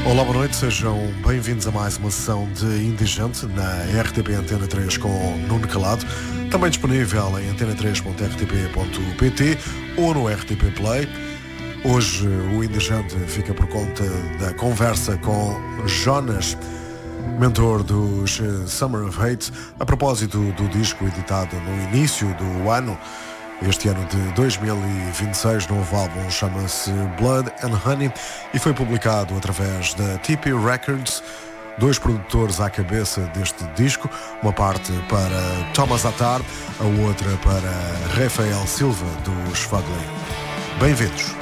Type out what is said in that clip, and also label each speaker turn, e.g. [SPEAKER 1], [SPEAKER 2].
[SPEAKER 1] Olá, boa noite, sejam bem-vindos a mais uma sessão de Indigente na RTP Antena 3 com Nuno Calado, também disponível em antena3.rtp.pt ou no RTP Play. Hoje o Indigente fica por conta da conversa com Jonas, mentor dos Summer of Hate, a propósito do disco editado no início do ano. Este ano de 2026, novo álbum chama-se Blood and Honey e foi publicado através da TP Records. Dois produtores à cabeça deste disco, uma parte para Thomas Attar, a outra para Rafael Silva dos Fugly. Bem-vindos.